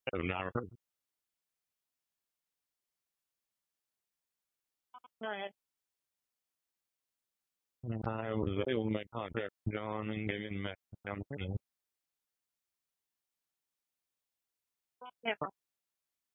I've never. I was able to make contact with John and gave him a message.